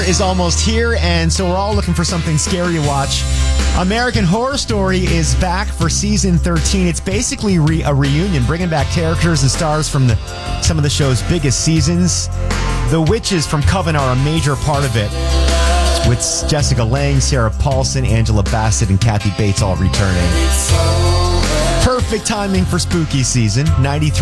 is almost here, and so we're all looking for something scary to watch. American Horror Story is back for season 13. It's basically a reunion, bringing back characters and stars from some of the show's biggest seasons. The witches from Coven are a major part of it, with Jessica Lange, Sarah Paulson, Angela Bassett, and Kathy Bates all returning. Perfect timing for spooky season. 93